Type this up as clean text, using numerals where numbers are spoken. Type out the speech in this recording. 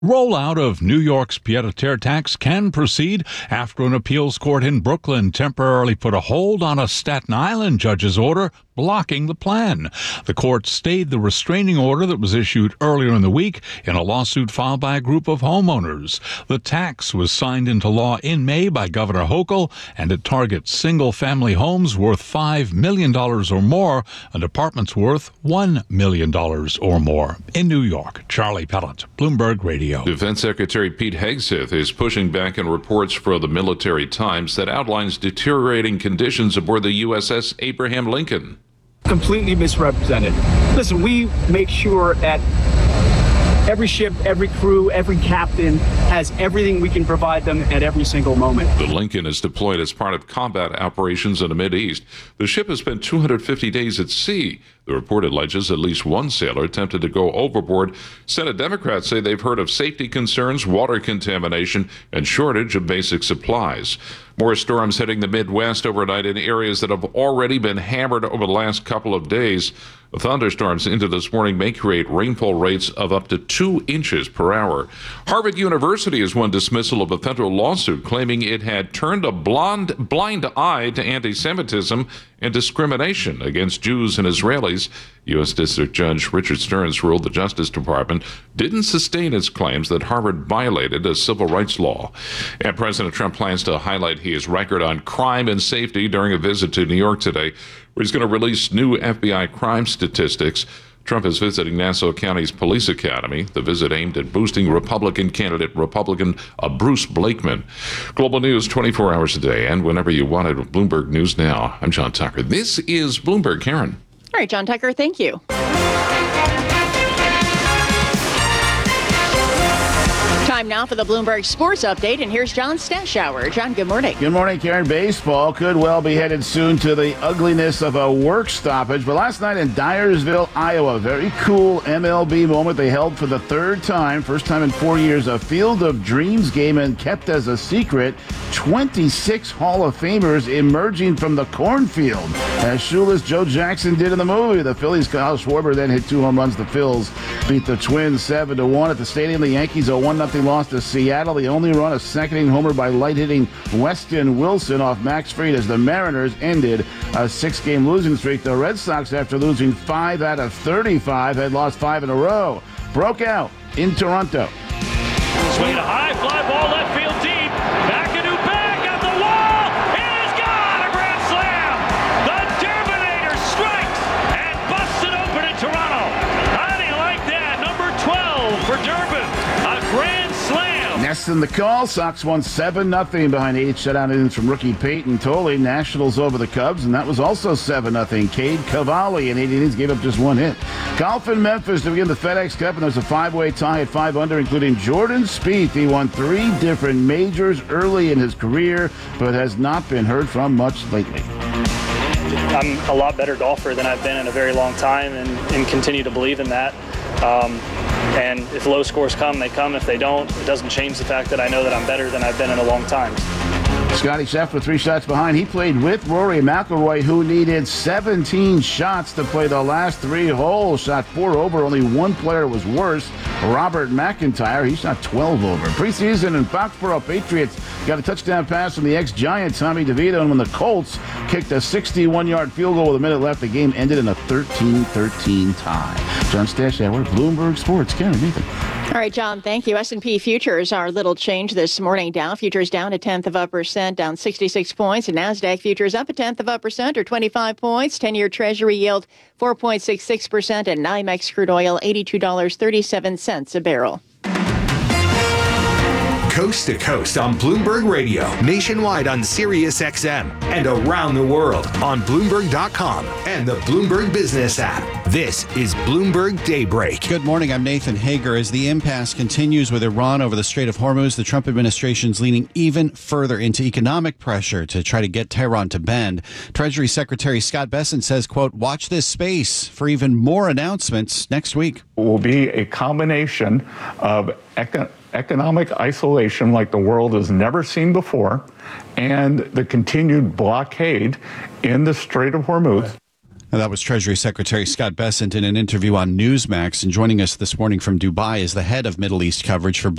Rollout of New York's pied-à-terre tax can proceed after an appeals court in Brooklyn temporarily put a hold on a Staten Island judge's order blocking the plan. The court stayed the restraining order that was issued earlier in the week in a lawsuit filed by a group of homeowners. The tax was signed into law in May by Governor Hochul, and it targets single-family homes worth $5 million or more and apartments worth $1 million or more. In New York, Charlie Pellet, Bloomberg Radio. Defense Secretary Pete Hegseth is pushing back on reports from the Military Times that outlines deteriorating conditions aboard the USS Abraham Lincoln. Completely misrepresented. Listen, we make sure that every ship, every crew, every captain has everything we can provide them at every single moment. The Lincoln is deployed as part of combat operations in the Mideast. The ship has spent 250 days at sea. The report alleges at least one sailor attempted to go overboard. Senate Democrats say they've heard of safety concerns, water contamination, and shortage of basic supplies. More storms hitting the Midwest overnight in areas that have already been hammered over the last couple of days. The thunderstorms into this morning may create rainfall rates of up to 2 inches per hour. Harvard University has won dismissal of a federal lawsuit claiming it had turned a blind eye to anti-Semitism and discrimination against Jews and Israelis. U.S. District Judge Richard Stearns ruled the Justice Department didn't sustain its claims that Harvard violated a civil rights law. And President Trump plans to highlight his record on crime and safety during a visit to New York today, where he's going to release new FBI crime statistics. Trump is visiting Nassau County's Police Academy. The visit aimed at boosting Republican candidate Bruce Blakeman. Global news 24 hours a day and whenever you want it. Bloomberg News Now. I'm John Tucker. This is Bloomberg. Karen. All right, John Tucker, thank you. Time now for the Bloomberg Sports Update, and here's John Stashower. John, good morning. Good morning, Karen. Baseball could well be headed soon to the ugliness of a work stoppage. But last night in Dyersville, Iowa, very cool MLB moment. They held for the third time, first time in 4 years, a Field of Dreams game, and kept as a secret 26 Hall of Famers emerging from the cornfield, as shoeless Joe Jackson did in the movie. The Phillies' Kyle Schwarber then hit 2 home runs. The Phils beat the Twins 7-1 at the stadium. The Yankees a 1-0 loss to Seattle. The only run, a second-inning homer by light-hitting Weston Wilson off Max Fried, as the Mariners ended a 6-game losing streak. The Red Sox, after losing 5 out of 35, had lost 5 in a row, broke out in Toronto. Swing a high fly ball left field deep. McAdoo back at the wall. It is gone. A grand slam. The Terminator strikes and busts it open in Toronto. How do you like that? Number 12 for Durbin. A grand slam. Next in the call, Sox won 7-0 behind 8 shutout innings from rookie Peyton Tolley. Nationals over the Cubs, and that was also 7-0. Cade Cavalli in 8 innings gave up just 1 hit. Golf in Memphis to begin the FedEx Cup, and there's a 5-way tie at 5 under, including Jordan Spieth. He won 3 different majors early in his career, but has not been heard from much lately. I'm a lot better golfer than I've been in a very long time, and continue to believe in that. And if low scores come, they come. If they don't, it doesn't change the fact that I know that I'm better than I've been in a long time. Scottie Scheffler 3 shots behind. He played with Rory McIlroy, who needed 17 shots to play the last 3 holes. Shot 4 over. Only one player was worse. Robert McIntyre. He shot 12 over. Preseason in Foxborough, Patriots got a touchdown pass from the ex-Giant Tommy DeVito, and when the Colts kicked a 61-yard field goal with a minute left, the game ended in a 13-13 tie. John Stashower, Bloomberg Sports. Karen, Nathan. All right, John, thank you. S&P futures are little change this morning. Dow futures down 0.1%, down 66 points. And NASDAQ futures up 0.1% or 25 points. 10-year Treasury yield 4.66%. And NYMEX crude oil $82.37 a barrel. Coast to coast on Bloomberg Radio, nationwide on Sirius XM, and around the world on Bloomberg.com and the Bloomberg Business app. This is Bloomberg Daybreak. Good morning. I'm Nathan Hager. As the impasse continues with Iran over the Strait of Hormuz, the Trump administration's leaning even further into economic pressure to try to get Tehran to bend. Treasury Secretary Scott Bessent says, quote, watch this space for even more announcements next week. It will be a combination of economic isolation like the world has never seen before, and the continued blockade in the Strait of Hormuz. And that was Treasury Secretary Scott Bessent in an interview on Newsmax. And joining us this morning from Dubai is the head of Middle East coverage for